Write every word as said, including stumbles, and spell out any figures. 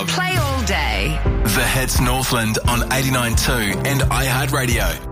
Play all day. The Hits Northland on eighty-nine point two and iHeartRadio.